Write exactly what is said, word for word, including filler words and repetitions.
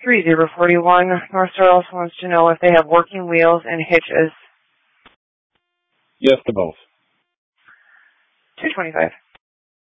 three zero four one. North Star also wants to know if they have working wheels and hitches. Yes to both. two twenty-five.